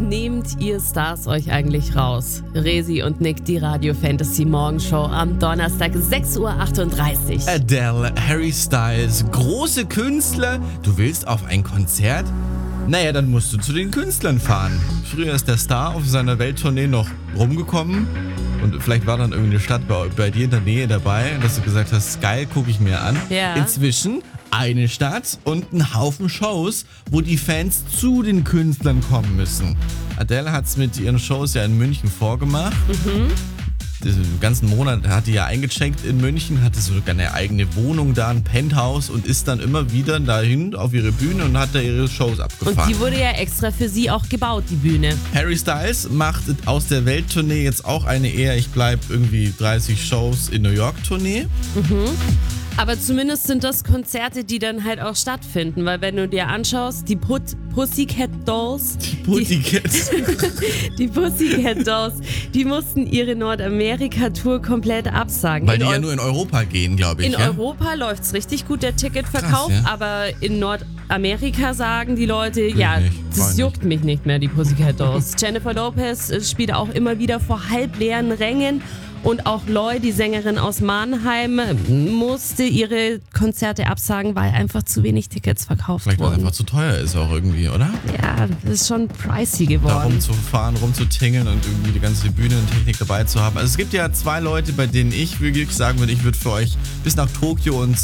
nehmt ihr Stars euch eigentlich raus? Resi und Nick, die Radio Fantasy Morgenshow am Donnerstag, 6:38 Uhr. Adele, Harry Styles, große Künstler. Du willst auf ein Konzert? Naja, dann musst du zu den Künstlern fahren. Früher ist der Star auf seiner Welttournee noch rumgekommen und vielleicht war dann irgendeine Stadt bei dir in der Nähe dabei, dass du gesagt hast, geil, gucke ich mir an. Ja. Inzwischen eine Stadt und ein Haufen Shows, wo die Fans zu den Künstlern kommen müssen. Adele hat es mit ihren Shows ja in München vorgemacht. Den ganzen Monat hat die ja eingecheckt in München, hatte sogar eine eigene Wohnung da, ein Penthouse und ist dann immer wieder dahin auf ihre Bühne und hat da ihre Shows abgefahren. Und die wurde ja extra für sie auch gebaut, die Bühne. Harry Styles macht aus der Welttournee jetzt auch eine eher, ich bleib irgendwie 30 Shows in New York Tournee. Aber zumindest sind das Konzerte, die dann halt auch stattfinden, weil wenn du dir anschaust, die Pussycat Dolls, die Pussycat Dolls, die mussten ihre Nordamerika-Tour komplett absagen. Weil die ja nur in Europa gehen, glaube ich. In Europa läuft's richtig gut, der Ticketverkauf, Krass, ja. aber in Nordamerika sagen die Leute, nicht, das wollen juckt mich nicht mehr, die Pussycat Dolls. Jennifer Lopez spielt auch immer wieder vor halbleeren Rängen. Und auch Loy, die Sängerin aus Mannheim, musste ihre Konzerte absagen, weil einfach zu wenig Tickets verkauft Vielleicht weil es wurden. einfach zu teuer ist auch irgendwie, oder? Ja, das ist schon pricey Da geworden. rumzufahren, rumzutingeln und irgendwie die ganze Bühnentechnik dabei zu haben. Also es gibt ja 2 Leute, bei denen ich wirklich sagen würde, ich würde für euch bis nach Tokio und